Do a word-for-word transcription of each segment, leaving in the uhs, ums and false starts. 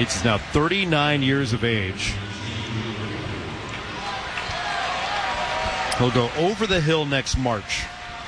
Yates is now thirty-nine years of age. He'll go over the hill next March.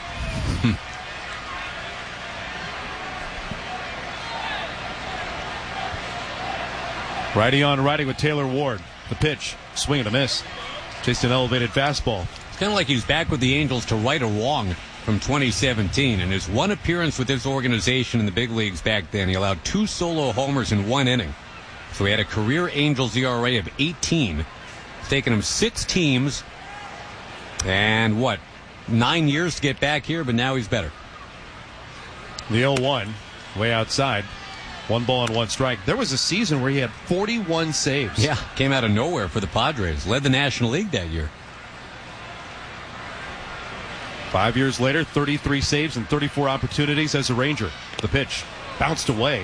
Righty on righty with Taylor Ward. The pitch, swing and a miss. Chased an elevated fastball. It's kind of like he's back with the Angels to right a wrong from twenty seventeen. In his one appearance with this organization in the big leagues back then, he allowed two solo homers in one inning. So he had a career Angels E R A of eighteen. It's taken him six teams and what, nine years to get back here, but now he's better. The oh one, way outside. One ball and one strike. There was a season where he had forty-one saves. Yeah, came out of nowhere for the Padres. Led the National League that year. Five years later, thirty-three saves and thirty-four opportunities as a Ranger. The pitch bounced away.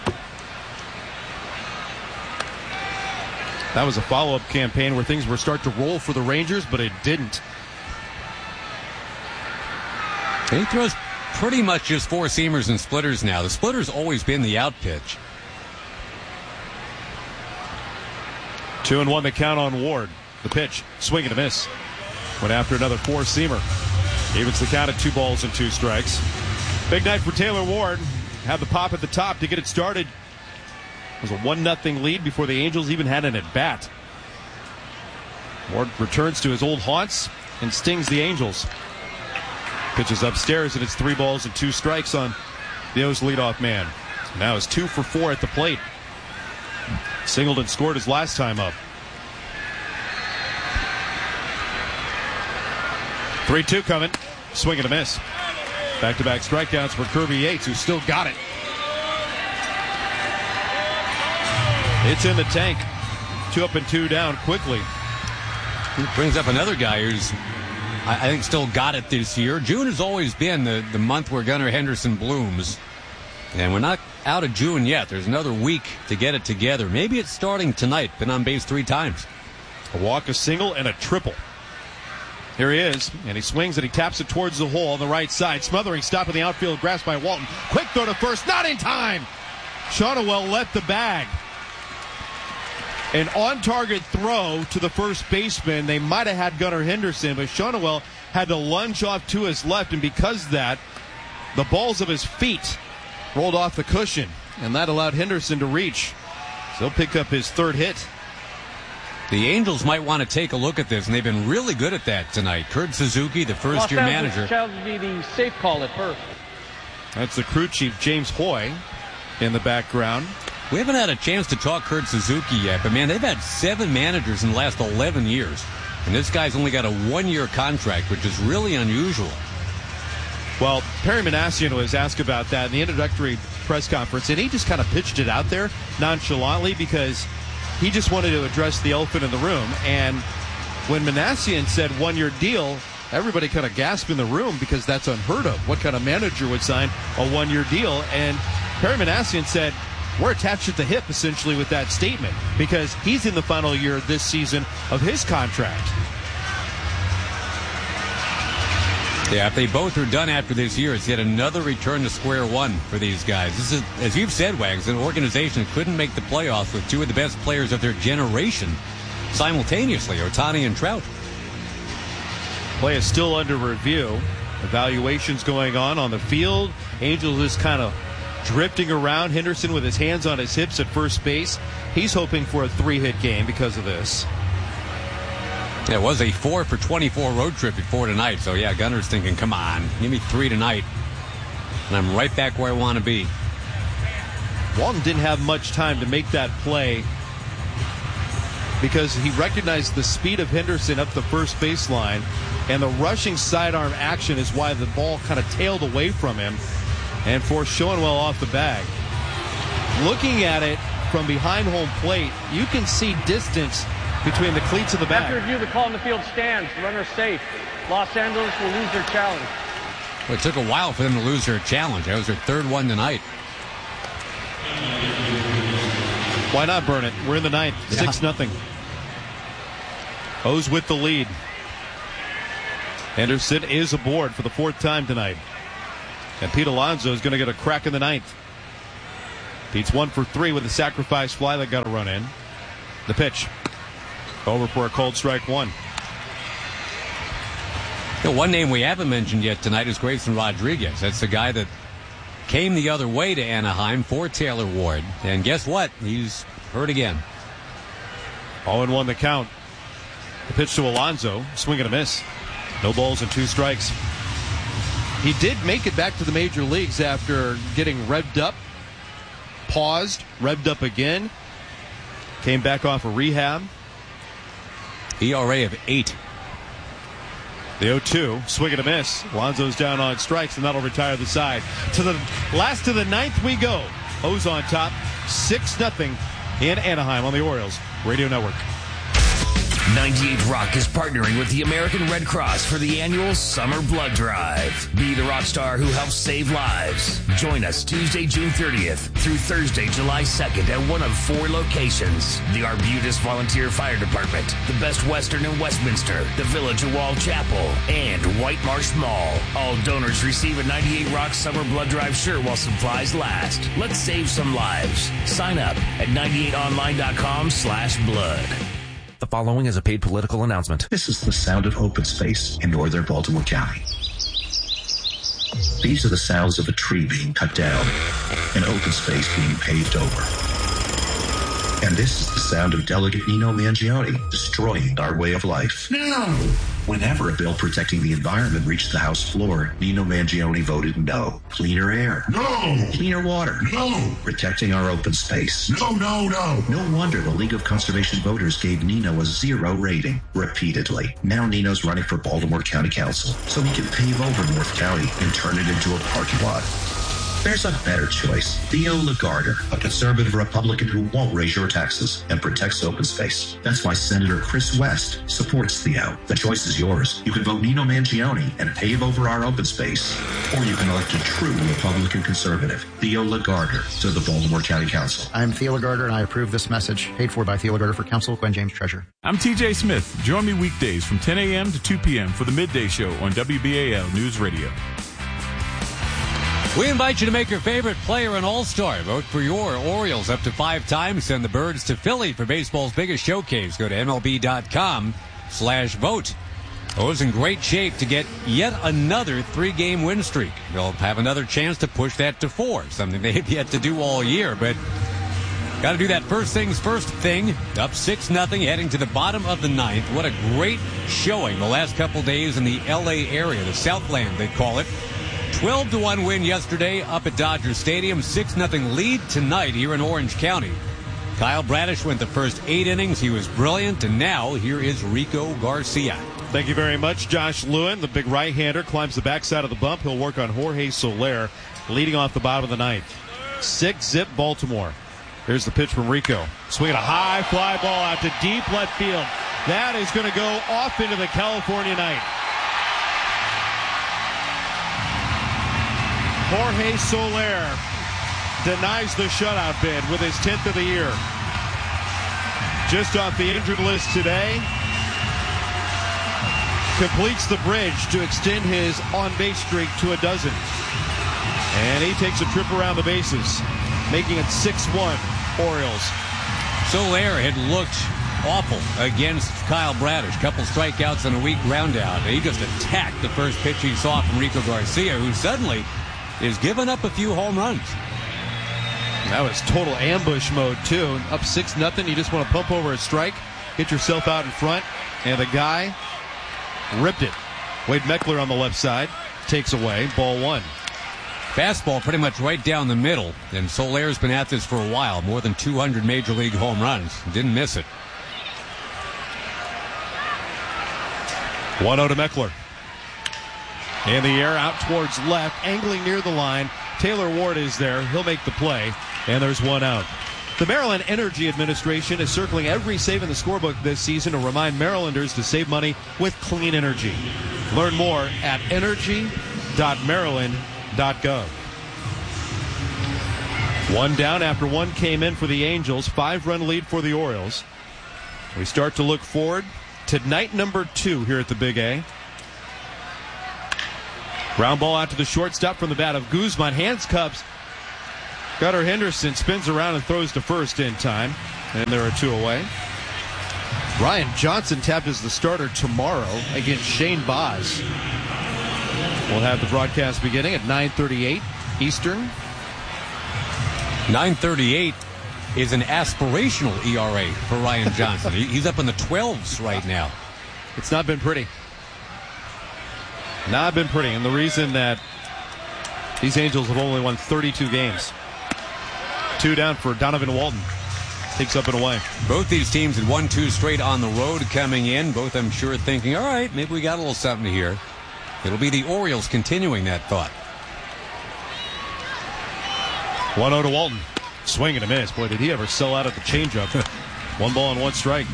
That was a follow-up campaign where things were starting to roll for the Rangers, but it didn't. And he throws pretty much just four seamers and splitters now. The splitter's always been the out pitch. Two and one the count on Ward. The pitch, swing and a miss. Went after another four seamer. Evens the count at two balls and two strikes. Big night for Taylor Ward. Had the pop at the top to get it started. It was a one nothing lead before the Angels even had an at bat. Ward returns to his old haunts and stings the Angels. Pitches upstairs, and it's three balls and two strikes on the O's leadoff man. Now it's two for four at the plate. Singled and scored his last time up. three two coming. Swing and a miss. Back-to-back strikeouts for Kirby Yates, who still got it. It's in the tank. Two up and two down quickly. He brings up another guy who's, I think, still got it this year. June has always been the, the month where Gunnar Henderson blooms. And we're not out of June yet. There's another week to get it together. Maybe it's starting tonight. Been on base three times. A walk, a single, and a triple. Here he is, and he swings and he taps it towards the hole on the right side. Smothering stop in the outfield, grasped by Walton. Quick throw to first, not in time. Shonowell left the bag. An on-target throw to the first baseman. They might have had Gunnar Henderson, but Shonowell had to lunge off to his left, and because of that, the balls of his feet rolled off the cushion, and that allowed Henderson to reach. So he'll pick up his third hit. The Angels might want to take a look at this, and they've been really good at that tonight. Kurt Suzuki, the first-year manager. Challenge be the safe call at first. That's the crew chief, James Hoy, in the background. We haven't had a chance to talk Kurt Suzuki yet, but, man, they've had seven managers in the last eleven years. And this guy's only got a one-year contract, which is really unusual. Well, Perry Manassian was asked about that in the introductory press conference, and he just kind of pitched it out there nonchalantly because he just wanted to address the elephant in the room. And when Manassian said one-year deal, everybody kind of gasped in the room because that's unheard of. What kind of manager would sign a one-year deal? And Perry Manassian said, we're attached at the hip, essentially, with that statement because he's in the final year this season of his contract. Yeah, if they both are done after this year, it's yet another return to square one for these guys. This is, as you've said, Wags, an organization that couldn't make the playoffs with two of the best players of their generation simultaneously, Ohtani and Trout. Play is still under review. Evaluations going on on the field. Angels is kind of drifting around. Henderson with his hands on his hips at first base. He's hoping for a three-hit game because of this. Yeah, it was a four for twenty-four road trip before tonight. So, yeah, Gunnar's thinking, come on, give me three tonight. And I'm right back where I want to be. Walton didn't have much time to make that play because he recognized the speed of Henderson up the first baseline, and the rushing sidearm action is why the ball kind of tailed away from him and forced Schoenwell off the bag. Looking at it from behind home plate, you can see distance between the cleats of the bag. After review, the call in the field stands. Runner safe. Los Angeles will lose their challenge. Well, it took a while for them to lose their challenge. That was their third one tonight. Why not burn it? We're in the ninth. Yeah. six nothing. O's with the lead. Henderson is aboard for the fourth time tonight. And Pete Alonso is going to get a crack in the ninth. Pete's one for three with a sacrifice fly that got a run in. The pitch. Over for a cold strike one. The one name we haven't mentioned yet tonight is Grayson Rodriguez. That's the guy that came the other way to Anaheim for Taylor Ward. And guess what? He's hurt again. oh and one the count. The pitch to Alonso. Swing and a miss. No balls and two strikes. He did make it back to the major leagues after getting revved up. Paused. Revved up again. Came back off of rehab. E R A of eight. The oh two, swing and a miss. Alonso's down on strikes, and that'll retire the side. To the last of the ninth we go. O's on top, six nothing in Anaheim on the Orioles Radio Network. ninety-eight Rock is partnering with the American Red Cross for the annual Summer Blood Drive. Be the rock star who helps save lives. Join us Tuesday, June thirtieth through Thursday, July second at one of four locations. The Arbutus Volunteer Fire Department, the Best Western in Westminster, the Village of Wall Chapel, and White Marsh Mall. All donors receive a ninety-eight Rock Summer Blood Drive shirt while supplies last. Let's save some lives. Sign up at ninety-eight online dot com slash blood. The following is a paid political announcement. This is the sound of open space in northern Baltimore County. These are the sounds of a tree being cut down, an open space being paved over. And this is the sound of Delegate Nino Mangione destroying our way of life. No! Whenever a bill protecting the environment reached the House floor, Nino Mangione voted no. Cleaner air. No! Cleaner water. No! Protecting our open space. No, no, no! No wonder the League of Conservation Voters gave Nino a zero rating repeatedly. Now Nino's running for Baltimore County Council so he can pave over North County and turn it into a parking lot. There's a better choice. Theo Lagarder, a conservative Republican who won't raise your taxes and protects open space. That's why Senator Chris West supports Theo. The choice is yours. You can vote Nino Mangione and pave over our open space. Or you can elect a true Republican conservative, Theo Lagarder, to the Baltimore County Council. I'm Theo Lagarder, and I approve this message. Paid for by Theo Lagarder for Council, Gwen James, Treasurer. I'm T J Smith. Join me weekdays from ten a.m. to two p.m. for the Midday Show on W B A L News Radio. We invite you to make your favorite player an all-star. Vote for your Orioles up to five times. Send the Birds to Philly for baseball's biggest showcase. Go to M L B dot com slash vote. O's in great shape to get yet another three-game win streak. They'll have another chance to push that to four, something they've yet to do all year. But got to do that first things first thing. Up six nothing, heading to the bottom of the ninth. What a great showing the last couple days in the L A area, the Southland they call it. twelve to one win yesterday up at Dodger Stadium. six nothing lead tonight here in Orange County. Kyle Bradish went the first eight innings. He was brilliant. And now here is Rico Garcia. Thank you very much. Josh Lewin, the big right-hander, climbs the backside of the bump. He'll work on Jorge Soler, leading off the bottom of the ninth. Six-zip Baltimore. Here's the pitch from Rico. Swinging a high fly ball out to deep left field. That is going to go off into the California night. Jorge Soler denies the shutout bid with his tenth of the year. Just off the injured list today. Completes the bridge to extend his on-base streak to a dozen. And he takes a trip around the bases, making it six one Orioles. Soler had looked awful against Kyle Bradish. Couple strikeouts and a weak ground out. He just attacked the first pitch he saw from Rico Garcia, who suddenly is giving up a few home runs. That was total ambush mode, too. Up six nothing, you just want to pump over a strike, get yourself out in front, and the guy ripped it. Wade Meckler on the left side takes away, ball one. Fastball pretty much right down the middle, and Soler's been at this for a while. More than two hundred major league home runs. Didn't miss it. one oh to Meckler. In the air, out towards left, angling near the line. Taylor Ward is there. He'll make the play, and there's one out. The Maryland Energy Administration is circling every save in the scorebook this season to remind Marylanders to save money with clean energy. Learn more at energy dot maryland dot gov. One down after one came in for the Angels. Five-run lead for the Orioles. We start to look forward to night number two here at the Big A. Ground ball out to the shortstop from the bat of Guzman. Hands cups. Gunnar Henderson spins around and throws to first in time, and there are two away. Ryan Johnson tapped as the starter tomorrow against Shane Boz. We'll have the broadcast beginning at nine thirty-eight Eastern. nine thirty-eight is an aspirational E R A for Ryan Johnson. He's up in the twelves right now. It's not been pretty. Not been pretty. And the reason that these Angels have only won thirty-two games. Two down for Donovan Walton. Takes up and away. Both these teams had won two straight on the road coming in. Both, I'm sure, thinking, all right, maybe we got a little something here. It'll be the Orioles continuing that thought. one oh to Walton. Swing and a miss. Boy, did he ever sell out at the changeup. One ball and one strike.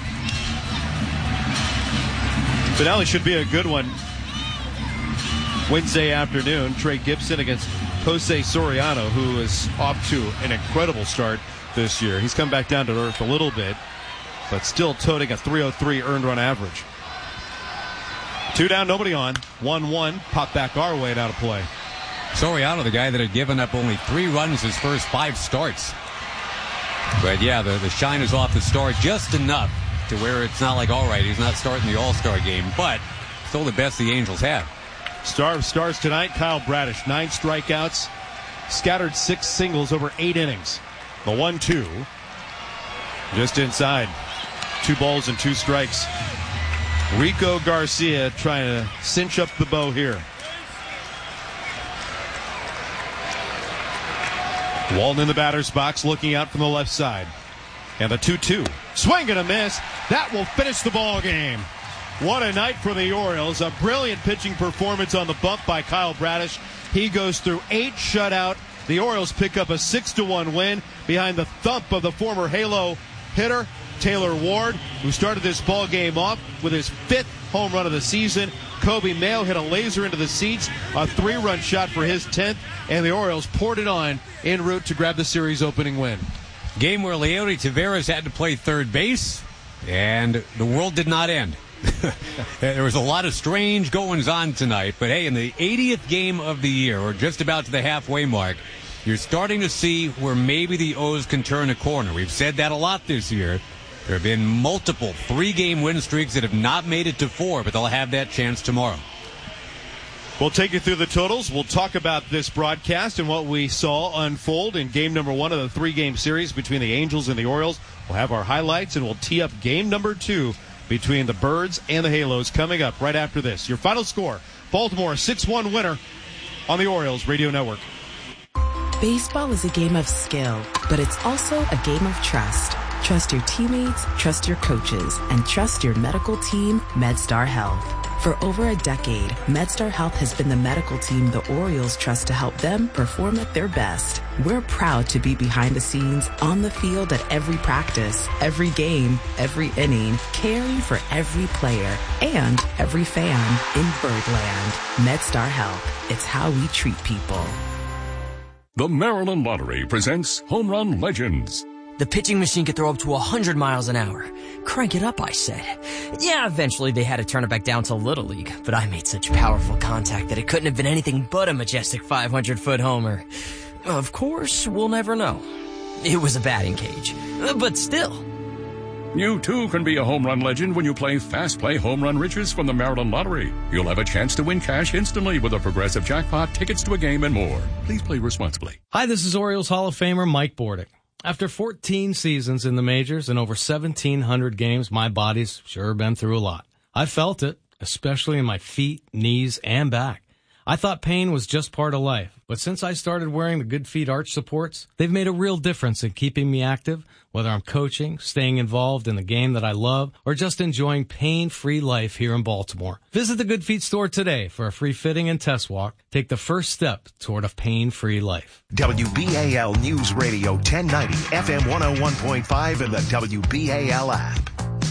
Finale should be a good one. Wednesday afternoon, Trey Gibson against Jose Soriano, who is off to an incredible start this year. He's come back down to earth a little bit, but still toting a three oh three earned run average. Two down, nobody on. one one, pop back our way and out of play. Soriano, the guy that had given up only three runs his first five starts. But yeah, the, the shine is off the start just enough to where it's not like, all right, he's not starting the All-Star game, but still the best the Angels have. Star of stars tonight, Kyle Bradish. Nine strikeouts, scattered six singles over eight innings. The one two, just inside. Two balls and two strikes. Rico Garcia trying to cinch up the bow here. Walton in the batter's box looking out from the left side. And the two two. Swing and a miss. That will finish the ball game. What a night for the Orioles. A brilliant pitching performance on the bump by Kyle Bradish. He goes through eight shutout. The Orioles pick up a six to one win behind the thump of the former Halo hitter, Taylor Ward, who started this ball game off with his fifth home run of the season. Kobe Mayo hit a laser into the seats, a three-run shot for his tenth, and the Orioles poured it on en route to grab the series opening win. Game where Leody Taveras had to play third base, and the world did not end. There was a lot of strange goings-on tonight, but hey, in the eightieth game of the year, or just about to the halfway mark, you're starting to see where maybe the O's can turn a corner. We've said that a lot this year. There have been multiple three-game win streaks that have not made it to four, but they'll have that chance tomorrow. We'll take you through the totals. We'll talk about this broadcast and what we saw unfold in game number one of the three-game series between the Angels and the Orioles. We'll have our highlights, and we'll tee up game number two between the Birds and the Halos coming up right after this. Your final score, Baltimore six one winner on the Orioles Radio Network. Baseball is a game of skill, but it's also a game of trust. Trust your teammates, trust your coaches, and trust your medical team, MedStar Health. For over a decade, MedStar Health has been the medical team the Orioles trust to help them perform at their best. We're proud to be behind the scenes, on the field at every practice, every game, every inning, caring for every player and every fan in Birdland. MedStar Health. It's how we treat people. The Maryland Lottery presents Home Run Legends. The pitching machine could throw up to one hundred miles an hour. Crank it up, I said. Yeah, eventually they had to turn it back down to Little League, but I made such powerful contact that it couldn't have been anything but a majestic five hundred foot homer. Of course, we'll never know. It was a batting cage, but still. You too can be a home run legend when you play Fast Play Home Run Riches from the Maryland Lottery. You'll have a chance to win cash instantly with a progressive jackpot, tickets to a game, and more. Please play responsibly. Hi, this is Orioles Hall of Famer Mike Bordick. After fourteen seasons in the majors and over seventeen hundred games, my body's sure been through a lot. I felt it, especially in my feet, knees, and back. I thought pain was just part of life, but since I started wearing the Good Feet arch supports, they've made a real difference in keeping me active, whether I'm coaching, staying involved in the game that I love, or just enjoying pain-free life here in Baltimore. Visit the Good Feet store today for a free fitting and test walk. Take the first step toward a pain-free life. W B A L News Radio ten ninety, F M one oh one point five, and the W B A L app.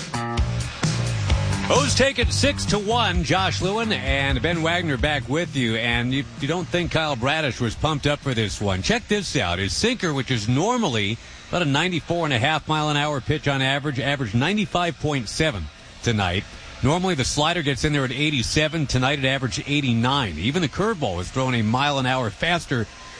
O's take it six to one. Josh Lewin and Ben Wagner back with you. And you, you don't think Kyle Bradish was pumped up for this one. Check this out. His sinker, which is normally about a ninety-four and a half mile an hour pitch on average, averaged ninety-five point seven tonight. Normally the slider gets in there at eighty-seven. Tonight it averaged eighty-nine. Even the curveball was thrown a mile an hour faster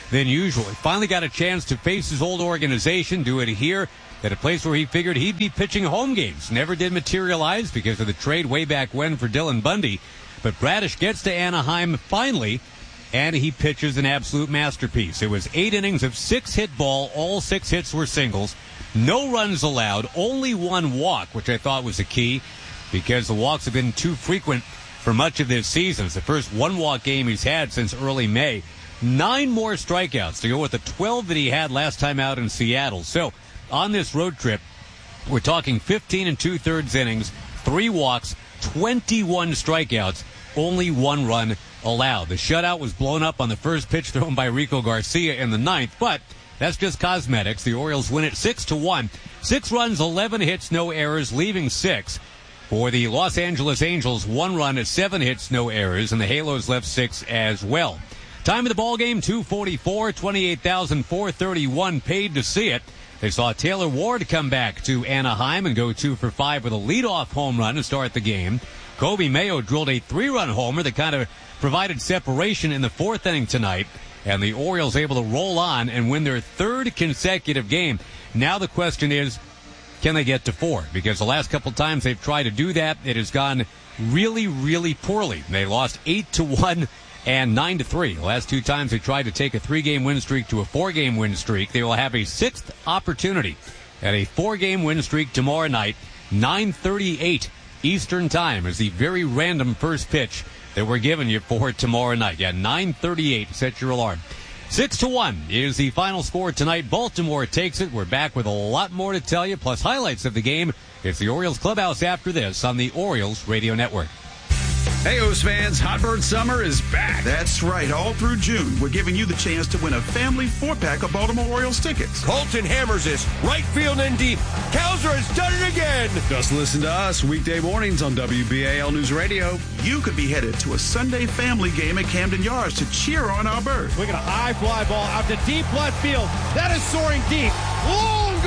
than usual. He finally got a chance to face his old organization, do it here at a place where he figured he'd be pitching home games. Never did materialize because of the trade way back when for Dylan Bundy. But Bradish gets to Anaheim finally, and he pitches an absolute masterpiece. It was eight innings of six-hit ball. All six hits were singles. No runs allowed. Only one walk, which I thought was a key because the walks have been too frequent for much of this season. It's the first one-walk game he's had since early May. Nine more strikeouts to go with the twelve that he had last time out in Seattle. So on this road trip, we're talking fifteen and two-thirds innings, three walks, twenty-one strikeouts, only one run allowed. The shutout was blown up on the first pitch thrown by Rico Garcia in the ninth, but that's just cosmetics. The Orioles win it six to one. Six runs, eleven hits, no errors, leaving six. For the Los Angeles Angels, one run at seven hits, no errors, and the Halos left six as well. Time of the ball game, two forty-four, twenty-eight thousand four hundred thirty-one paid to see it. They saw Taylor Ward come back to Anaheim and go two for five with a leadoff home run to start the game. Kobe Mayo drilled a three-run homer that kind of provided separation in the fourth inning tonight, and the Orioles able to roll on and win their third consecutive game. Now the question is, can they get to four? Because the last couple times they've tried to do that, it has gone really, really poorly. They lost eight to one and nine to three. The last two times they tried to take a three-game win streak to a four-game win streak. They will have a sixth opportunity at a four-game win streak tomorrow night. nine thirty-eight Eastern Time is the very random first pitch that we're giving you for tomorrow night. Yeah, nine thirty-eight. Set your alarm. Six to one is the final score tonight. Baltimore takes it. We're back with a lot more to tell you, plus highlights of the game. It's the Orioles Clubhouse after this on the Orioles Radio Network. Hey, O's fans, Hot Bird Summer is back. That's right. All through June, we're giving you the chance to win a family four-pack of Baltimore Orioles tickets. Colton hammers this. Right field and deep. Kowser has done it again. Just listen to us weekday mornings on W B A L News Radio. You could be headed to a Sunday family game at Camden Yards to cheer on our birds. We got a high fly ball out to deep left field. That is soaring deep. Long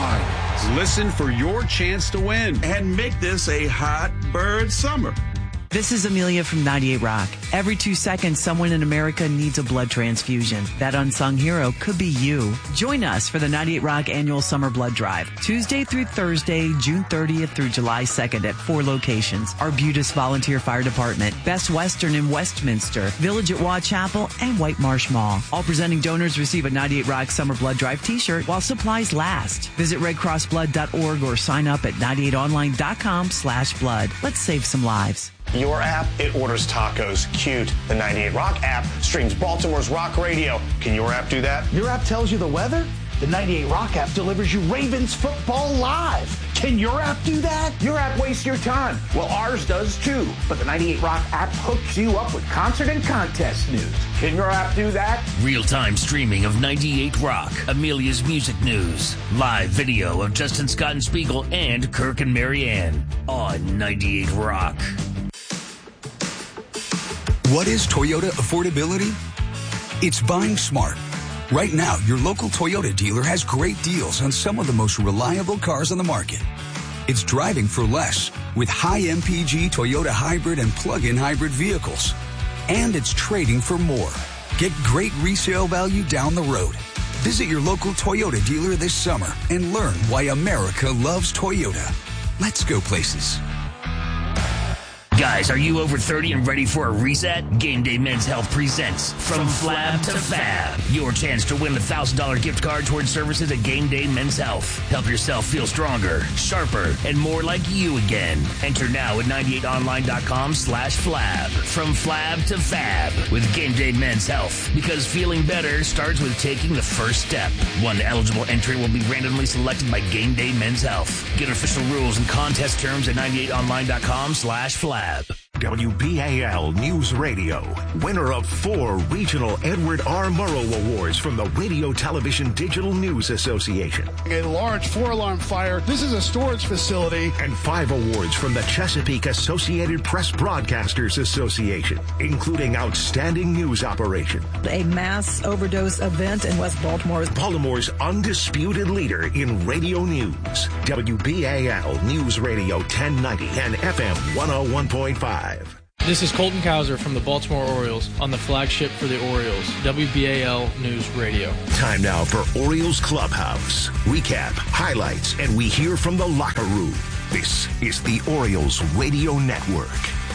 gone. Listen for your chance to win. And make this a Hot Bird Summer. This is Amelia from ninety-eight Rock. Every two seconds, someone in America needs a blood transfusion. That unsung hero could be you. Join us for the ninety-eight Rock Annual Summer Blood Drive, Tuesday through Thursday, June thirtieth through July second at four locations. Arbutus Volunteer Fire Department, Best Western in Westminster, Village at Waugh Chapel, and White Marsh Mall. All presenting donors receive a ninety-eight Rock Summer Blood Drive t-shirt while supplies last. Visit red cross blood dot org or sign up at ninety-eight online dot com slash blood. Let's save some lives. Your app, it orders tacos. Cute. The ninety-eight Rock app streams Baltimore's rock radio. Can your app do that? Your app tells you the weather? The ninety-eight Rock app delivers you Ravens football live. Can your app do that? Your app wastes your time. Well, ours does too. But the ninety-eight Rock app hooks you up with concert and contest news. Can your app do that? Real-time streaming of ninety-eight Rock, Amelia's music news, live video of Justin Scott and Spiegel and Kirk and Marianne on ninety-eight Rock. What is Toyota affordability? It's buying smart. Right now, your local Toyota dealer has great deals on some of the most reliable cars on the market. It's driving for less with high M P G Toyota hybrid and plug-in hybrid vehicles. And it's trading for more. Get great resale value down the road. Visit your local Toyota dealer this summer and learn why America loves Toyota. Let's go places. Guys, are you over thirty and ready for a reset? Game Day Men's Health presents From Flab to Fab. Your chance to win a one thousand dollars gift card towards services at Game Day Men's Health. Help yourself feel stronger, sharper, and more like you again. Enter now at ninety-eight online dot com slash flab. From Flab to Fab with Game Day Men's Health. Because feeling better starts with taking the first step. One eligible entry will be randomly selected by Game Day Men's Health. Get official rules and contest terms at ninety-eight online dot com slash flab. W B A L News Radio, winner of four regional Edward R. Murrow Awards from the Radio Television Digital News Association. A large four-alarm fire. This is a storage facility. And five awards from the Chesapeake Associated Press Broadcasters Association, including Outstanding News Operation. A mass overdose event in West Baltimore. Baltimore's undisputed leader in radio news. W B A L News Radio ten ninety and F M one oh one point five. This is Colton Cowser from the Baltimore Orioles on the flagship for the Orioles, W B A L News Radio. Time now for Orioles Clubhouse. Recap, highlights, and we hear from the locker room. This is the Orioles Radio Network.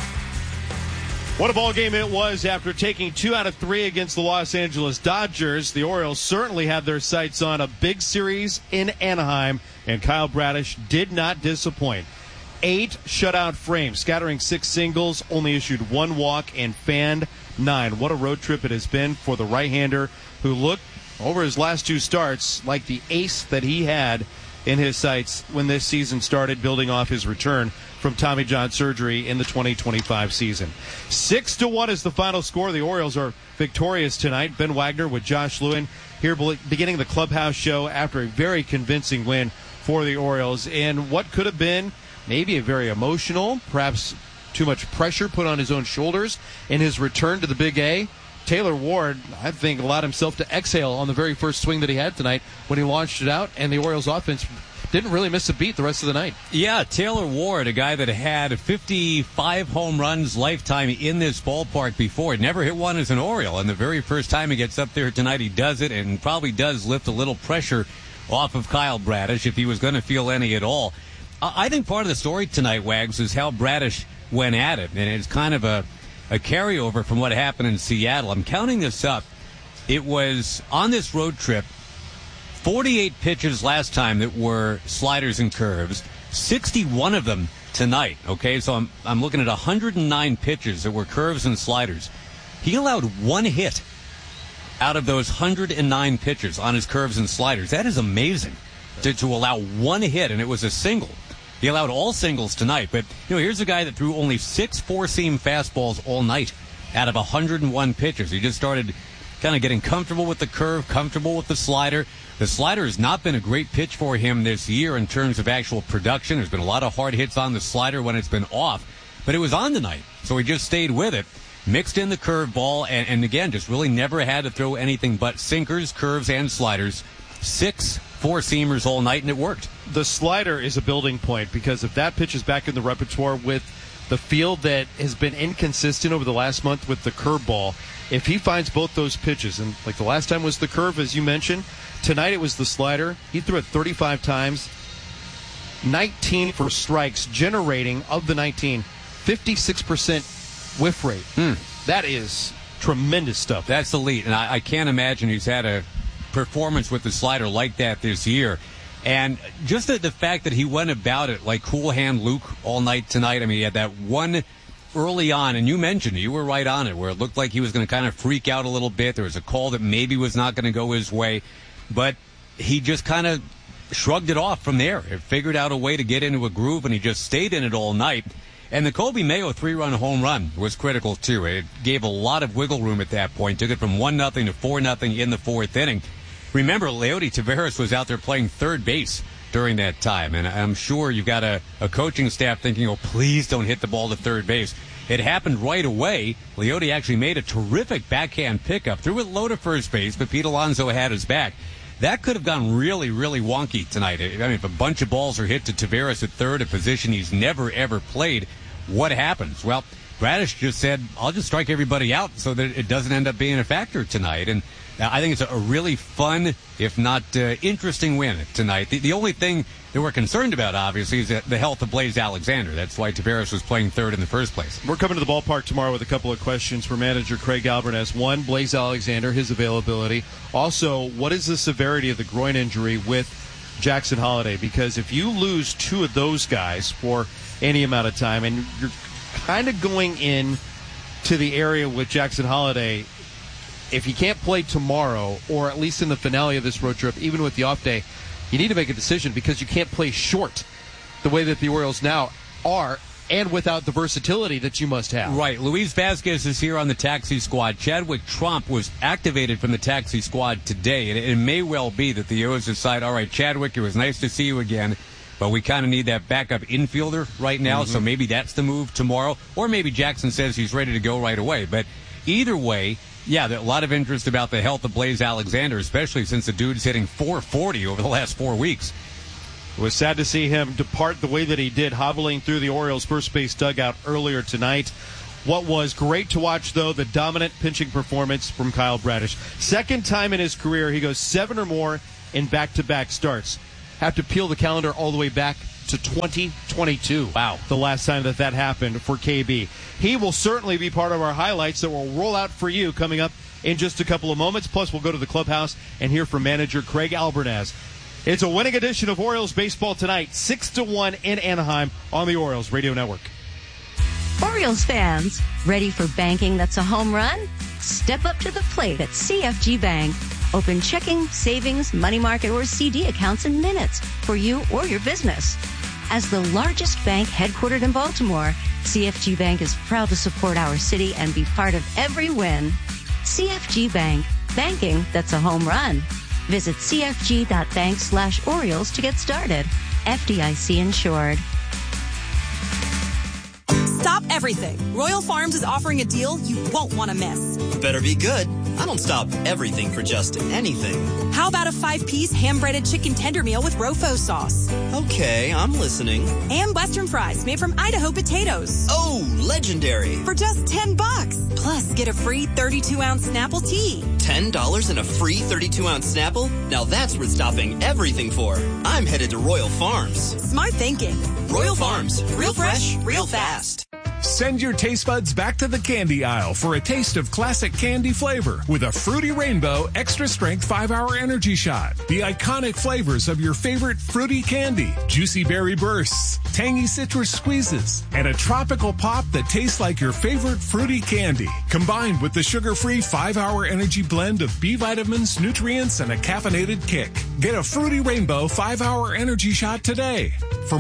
What a ball game it was after taking two out of three against the Los Angeles Dodgers. The Orioles certainly had their sights on a big series in Anaheim, and Kyle Bradish did not disappoint. Eight shutout frames, scattering six singles, only issued one walk, and fanned nine. What a road trip it has been for the right-hander, who looked over his last two starts like the ace that he had in his sights when this season started, building off his return from Tommy John surgery in the twenty twenty-five season. Six to one is the final score. The Orioles are victorious tonight. Ben Wagner with Josh Lewin here beginning the clubhouse show after a very convincing win for the Orioles in what could have been maybe a very emotional, perhaps too much pressure put on his own shoulders in his return to the Big A. Taylor Ward, I think, allowed himself to exhale on the very first swing that he had tonight when he launched it out, and the Orioles offense didn't really miss a beat the rest of the night. Yeah, Taylor Ward, a guy that had fifty-five home runs lifetime in this ballpark before. Never hit one as an Oriole, and the very first time he gets up there tonight, he does it, and probably does lift a little pressure off of Kyle Bradish if he was going to feel any at all. I think part of the story tonight, Wags, is how Bradish went at it, and it's kind of a, a carryover from what happened in Seattle. I'm counting this up. It was on this road trip, forty-eight pitches last time that were sliders and curves, sixty-one of them tonight, okay? So I'm, I'm looking at one hundred nine pitches that were curves and sliders. He allowed one hit out of those one hundred nine pitches on his curves and sliders. That is amazing to, to allow one hit, and it was a single. He allowed all singles tonight, but you know, here's a guy that threw only six four-seam fastballs all night out of one hundred one pitches. He just started kind of getting comfortable with the curve, comfortable with the slider. The slider has not been a great pitch for him this year in terms of actual production. There's been a lot of hard hits on the slider when it's been off, but it was on tonight, so he just stayed with it, mixed in the curveball, and, and again, just really never had to throw anything but sinkers, curves, and sliders. Six four-seamers all night, and it worked. The slider is a building point because if that pitch is back in the repertoire with the field that has been inconsistent over the last month with the curveball, if he finds both those pitches, and like the last time was the curve, as you mentioned, tonight it was the slider. He threw it thirty-five times, nineteen for strikes, generating, of the nineteen, fifty-six percent whiff rate. Hmm. That is tremendous stuff. That's elite, and I, I can't imagine he's had a performance with the slider like that this year. And just the, the fact that he went about it like Cool Hand Luke all night tonight. I mean, he had that one early on, and you mentioned it, you were right on it, where it looked like he was going to kind of freak out a little bit. There was a call that maybe was not going to go his way, but he just kind of shrugged it off from there. It figured out a way to get into a groove, and he just stayed in it all night. And the Kobe Mayo three-run home run was critical, too. It gave a lot of wiggle room at that point. Took it from one nothing to four nothing in the fourth inning. Remember, Leody Taveras was out there playing third base during that time, and I'm sure you've got a, a coaching staff thinking, oh, please don't hit the ball to third base. It happened right away. Leody actually made a terrific backhand pickup, threw it low to first base, but Pete Alonso had his back. That could have gone really, really wonky tonight. I mean, if a bunch of balls are hit to Taveras at third, a position he's never, ever played, what happens? Well, Bradish just said, I'll just strike everybody out so that it doesn't end up being a factor tonight. And I think it's a really fun, if not uh, interesting win tonight. The, the only thing that we're concerned about, obviously, is that the health of Blaze Alexander. That's why Taveras was playing third in the first place. We're coming to the ballpark tomorrow with a couple of questions for manager Craig Albernes. One, Blaze Alexander, his availability. Also, what is the severity of the groin injury with Jackson Holliday? Because if you lose two of those guys for any amount of time, and you're kind of going in to the area with Jackson Holliday, if he can't play tomorrow, or at least in the finale of this road trip, even with the off day, you need to make a decision because you can't play short the way that the Orioles now are, and without the versatility that you must have. Right. Luis Vasquez is here on the taxi squad. Chadwick Tromp was activated from the taxi squad today, and it may well be that the O's decide, all right, Chadwick, it was nice to see you again, but we kind of need that backup infielder right now, mm-hmm. so maybe that's the move tomorrow, or maybe Jackson says he's ready to go right away. But either way, yeah, there's a lot of interest about the health of Blaze Alexander, especially since the dude's hitting four forty over the last four weeks. It was sad to see him depart the way that he did, hobbling through the Orioles' first base dugout earlier tonight. What was great to watch, though, the dominant pitching performance from Kyle Bradish. Second time in his career, he goes seven or more in back-to-back starts. Have to peel the calendar all the way back to twenty twenty-two. Wow. The last time that that happened for K B. He will certainly be part of our highlights that will roll out for you coming up in just a couple of moments. Plus, we'll go to the clubhouse and hear from manager Craig Albernaz. It's a winning edition of Orioles baseball tonight, six to one in Anaheim on the Orioles Radio Network. Orioles fans, ready for banking that's a home run? Step up to the plate at C F G Bank. Open checking, savings, money market, or C D accounts in minutes for you or your business. As the largest bank headquartered in Baltimore, C F G Bank is proud to support our city and be part of every win. C F G Bank, banking that's a home run. Visit cfg.bank slash Orioles to get started. F D I C insured. Stop everything. Royal Farms is offering a deal you won't want to miss. Better be good. I don't stop everything for just anything. How about a five-piece ham-breaded chicken tender meal with Rofo sauce? Okay, I'm listening. And Western fries made from Idaho potatoes. Oh, legendary. For just ten bucks. Plus, get a free thirty-two ounce Snapple tea. ten dollars and a free thirty-two ounce Snapple? Now that's worth stopping everything for. I'm headed to Royal Farms. Smart thinking. Royal Farms. Real fresh, real fast. Send your taste buds back to the candy aisle for a taste of classic candy flavor with a Fruity Rainbow Extra Strength five hour Energy Shot. The iconic flavors of your favorite fruity candy, juicy berry bursts, tangy citrus squeezes, and a tropical pop that tastes like your favorite fruity candy. Combined with the sugar-free five hour energy blend of B vitamins, nutrients, and a caffeinated kick. Get a Fruity Rainbow five hour Energy Shot today. For